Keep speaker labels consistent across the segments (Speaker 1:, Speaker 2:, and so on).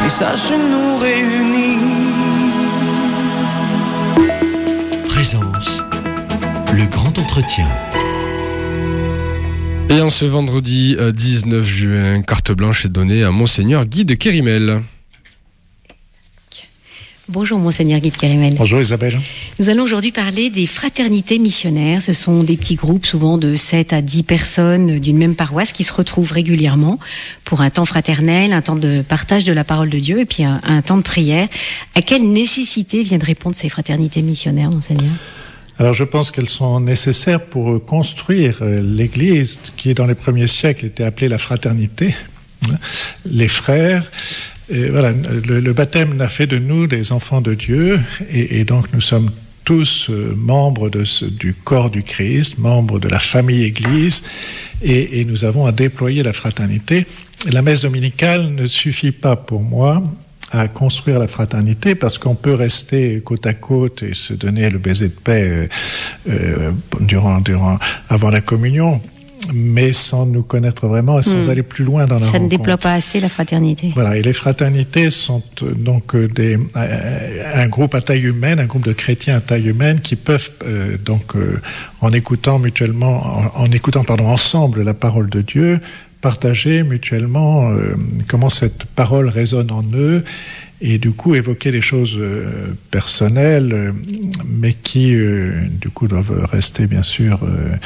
Speaker 1: et sache nous réunir.
Speaker 2: Présence, le grand entretien.
Speaker 3: Et en ce vendredi 19 juin, carte blanche est donnée à Monseigneur Guy de Kérimel.
Speaker 4: Bonjour Monseigneur Guy de Kérimel.
Speaker 5: Bonjour Isabelle.
Speaker 4: Nous allons aujourd'hui parler des fraternités missionnaires. Ce sont des petits groupes, souvent de 7 à 10 personnes d'une même paroisse qui se retrouvent régulièrement pour un temps fraternel, un temps de partage de la parole de Dieu et puis un temps de prière. À quelle nécessité viennent répondre ces fraternités missionnaires, Monseigneur ?
Speaker 5: Alors je pense qu'elles sont nécessaires pour construire l'Église qui, dans les premiers siècles, était appelée la fraternité, les frères. Et voilà, le baptême n'a fait de nous des enfants de Dieu, et donc nous sommes tous membres du corps du Christ, membres de la famille Église, et nous avons à déployer la fraternité. La messe dominicale ne suffit pas pour moi à construire la fraternité, parce qu'on peut rester côte à côte et se donner le baiser de paix avant la communion, mais sans nous connaître vraiment et sans aller plus loin dans la rencontre.
Speaker 4: Ça ne déploie pas assez la fraternité.
Speaker 5: Voilà, et les fraternités sont donc un groupe à taille humaine, un groupe de chrétiens à taille humaine qui peuvent en écoutant ensemble la parole de Dieu, partager mutuellement comment cette parole résonne en eux, et du coup évoquer des choses personnelles, mais qui du coup doivent rester bien sûr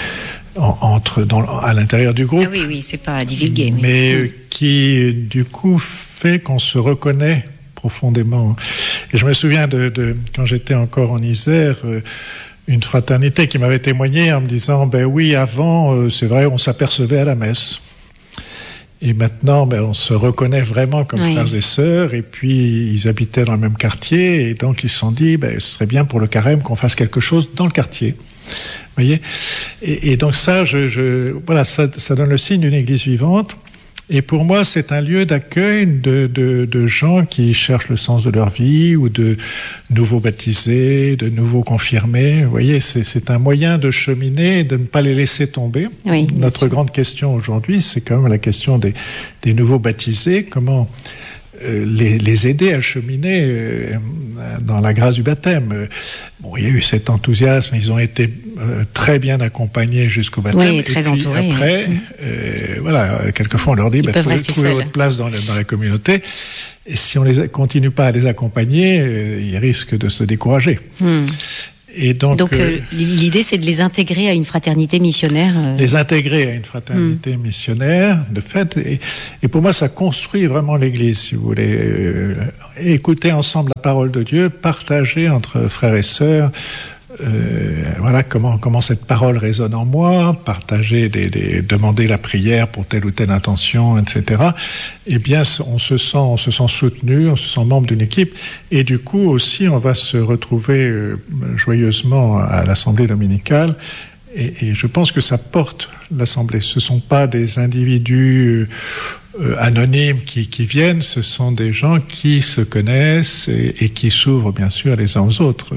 Speaker 5: à l'intérieur du groupe.
Speaker 4: Ah oui, c'est pas à divulguer.
Speaker 5: Mais qui du coup fait qu'on se reconnaît profondément. Et je me souviens de quand j'étais encore en Isère, une fraternité qui m'avait témoigné en me disant ben oui, avant c'est vrai, on s'apercevait à la messe. Et maintenant, on se reconnaît vraiment comme frères et sœurs. Et puis, ils habitaient dans le même quartier. Et donc, ils se sont dit, ce serait bien pour le carême qu'on fasse quelque chose dans le quartier. Vous voyez ? Et donc ça, ça donne le signe d'une église vivante. Et pour moi, c'est un lieu d'accueil de gens qui cherchent le sens de leur vie, ou de nouveaux baptisés, de nouveaux confirmés. Vous voyez, c'est un moyen de cheminer et de ne pas les laisser tomber.
Speaker 4: Oui,
Speaker 5: notre grande question aujourd'hui, c'est quand même la question des nouveaux baptisés. Comment les aider à cheminer dans la grâce du baptême. Il y a eu cet enthousiasme, ils ont été très bien accompagnés jusqu'au baptême.
Speaker 4: Oui, très
Speaker 5: et puis
Speaker 4: entourés.
Speaker 5: Après, quelquefois on leur dit, trouvez votre place dans la communauté. Et si on ne continue pas à les accompagner, ils risquent de se décourager. Et donc
Speaker 4: l'idée, c'est de les intégrer à une fraternité missionnaire.
Speaker 5: Les intégrer à une fraternité missionnaire, de fait. Et pour moi, ça construit vraiment l'Église, si vous voulez. Écouter ensemble la parole de Dieu, partager entre frères et sœurs, comment cette parole résonne en moi, partager, demander la prière pour telle ou telle intention, etc. Eh bien, on se sent soutenu, on se sent membre d'une équipe, et du coup aussi, on va se retrouver joyeusement à l'assemblée dominicale. Et je pense que ça porte l'assemblée. Ce ne sont pas des individus anonymes qui viennent, ce sont des gens qui se connaissent et qui s'ouvrent bien sûr les uns aux autres.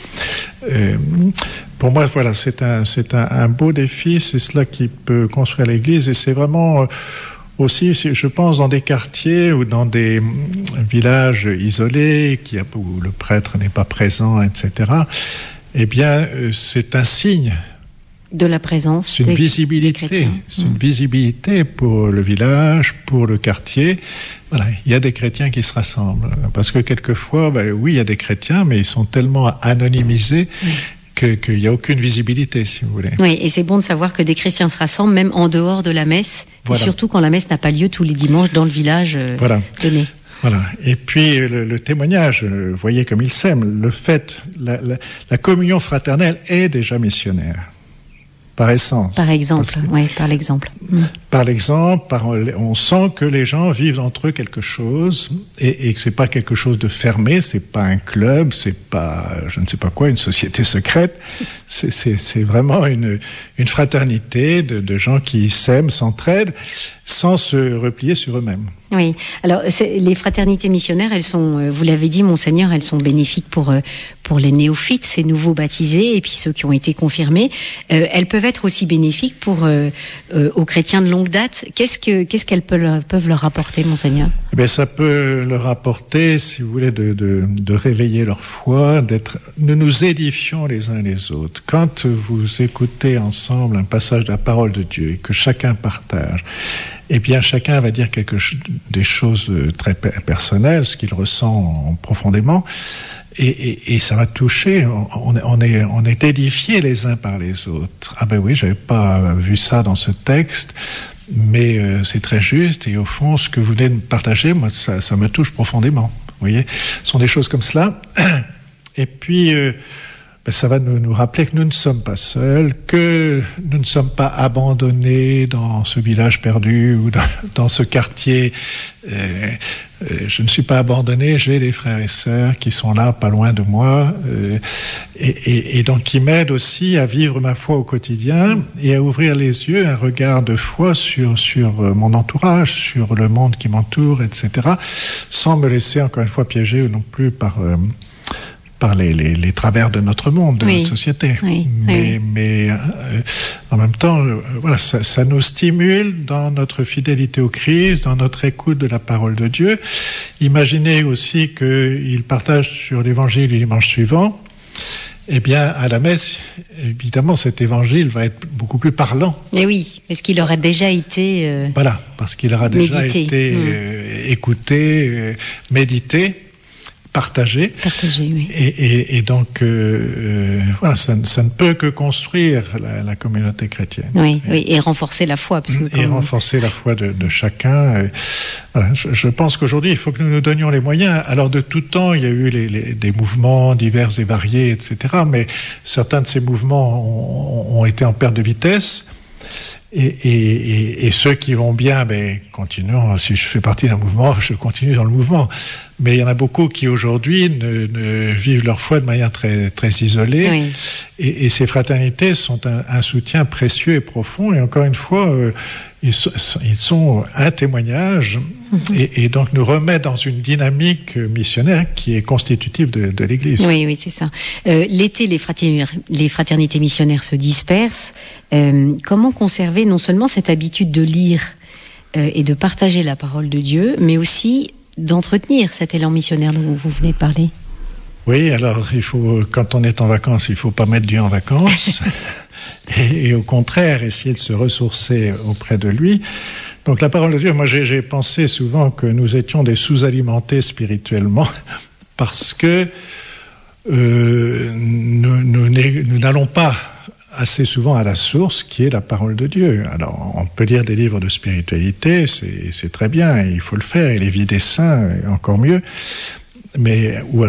Speaker 5: Pour moi, voilà, c'est un beau défi, c'est cela qui peut construire l'Église, et c'est vraiment aussi, je pense, dans des quartiers ou dans des villages isolés où le prêtre n'est pas présent, etc. Eh bien, c'est un signe
Speaker 4: de la présence
Speaker 5: des chrétiens. C'est une visibilité pour le village, pour le quartier. Voilà, il y a des chrétiens qui se rassemblent. Parce que quelquefois, oui, il y a des chrétiens, mais ils sont tellement anonymisés qu'il n'y a aucune visibilité, si vous voulez.
Speaker 4: Oui, et c'est bon de savoir que des chrétiens se rassemblent, même en dehors de la messe, et surtout quand la messe n'a pas lieu tous les dimanches dans le village donné.
Speaker 5: Voilà. Et puis le témoignage, voyez comme il sème, le fait, la communion fraternelle est déjà missionnaire. Par essence.
Speaker 4: Par exemple, par l'exemple.
Speaker 5: Par l'exemple, on sent que les gens vivent entre eux quelque chose, et que c'est pas quelque chose de fermé, c'est pas un club, c'est pas, je ne sais pas quoi, une société secrète. C'est vraiment une fraternité de gens qui s'aiment, s'entraident, sans se replier sur eux-mêmes.
Speaker 4: Oui. Alors, les fraternités missionnaires, elles sont, vous l'avez dit, Monseigneur, elles sont bénéfiques pour les néophytes, ces nouveaux baptisés, et puis ceux qui ont été confirmés. Elles peuvent être aussi bénéfiques aux chrétiens de longue date. Qu'est-ce qu'elles peuvent leur apporter, Monseigneur?
Speaker 5: Ben, ça peut leur apporter, si vous voulez, de réveiller leur foi, nous nous édifions les uns les autres. Quand vous écoutez ensemble un passage de la parole de Dieu et que chacun partage, eh bien, chacun va dire des choses très personnelles, ce qu'il ressent profondément, et ça va toucher. On est édifiés les uns par les autres. Ah ben oui, j'avais pas vu ça dans ce texte, mais c'est très juste. Et au fond, ce que vous venez de partager, moi, ça me touche profondément. Vous voyez, ce sont des choses comme cela. Et puis, ça va nous rappeler que nous ne sommes pas seuls, que nous ne sommes pas abandonnés dans ce village perdu ou dans ce quartier. Je ne suis pas abandonné, j'ai des frères et sœurs qui sont là, pas loin de moi, et donc qui m'aident aussi à vivre ma foi au quotidien et à ouvrir les yeux, un regard de foi sur mon entourage, sur le monde qui m'entoure, etc., sans me laisser encore une fois piéger non plus par les travers de notre monde, de notre société.
Speaker 4: Oui,
Speaker 5: mais en même temps, voilà, ça nous stimule dans notre fidélité au Christ, dans notre écoute de la parole de Dieu. Imaginez aussi qu'il partage sur l'évangile le dimanche suivant. Eh bien, à la messe, évidemment, cet évangile va être beaucoup plus parlant.
Speaker 4: Et oui, parce qu'il aura déjà été
Speaker 5: voilà, parce qu'il aura déjà été écouté, médité. Partagé, oui. Et donc, voilà, ça ne peut que construire la communauté chrétienne.
Speaker 4: Oui, et renforcer la foi. Parce que
Speaker 5: renforcer la foi de chacun. Voilà, je pense qu'aujourd'hui, il faut que nous nous donnions les moyens. Alors, de tout temps, il y a eu des mouvements divers et variés, etc. Mais certains de ces mouvements ont été en perte de vitesse. Et ceux qui vont bien, continuons. Si je fais partie d'un mouvement, je continue dans le mouvement. Mais il y en a beaucoup qui aujourd'hui ne vivent leur foi de manière très, très isolée. Oui. Et ces fraternités sont un soutien précieux et profond. Et encore une fois, ils sont un témoignage et donc nous remettent dans une dynamique missionnaire qui est constitutive de l'Église.
Speaker 4: Oui, c'est ça. L'été, les fraternités missionnaires se dispersent. Comment conserver non seulement cette habitude de lire et de partager la parole de Dieu, mais aussi d'entretenir cet élan missionnaire dont vous venez de parler?
Speaker 5: Oui, alors quand on est en vacances, il ne faut pas mettre Dieu en vacances. Et au contraire, essayer de se ressourcer auprès de lui. Donc la parole de Dieu, moi j'ai pensé souvent que nous étions des sous-alimentés spirituellement parce que nous n'allons pas assez souvent à la source qui est la parole de Dieu. Alors on peut lire des livres de spiritualité, c'est très bien, il faut le faire, et les vies des saints, encore mieux, mais